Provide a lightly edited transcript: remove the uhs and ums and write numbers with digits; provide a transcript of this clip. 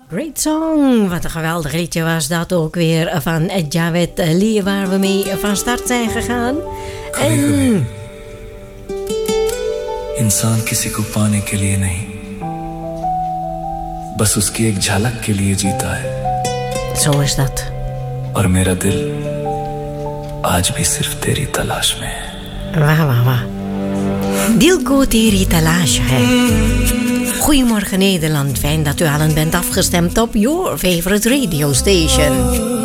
Great song. Wat een geweldig liedje was dat ook weer van Javed Lee, waar we mee van start zijn gegaan. En इंसान किसी को पाने के लिए नहीं, बस उसकी एक झलक के लिए जीता है. Zo is dat. और मेरा दिल आज भी सिर्फ तेरी तलाश में है. Wah, wah, wah. Dil ko teri talash hai. Goedemorgen Nederland, fijn dat u allen bent afgestemd op your favorite radio station.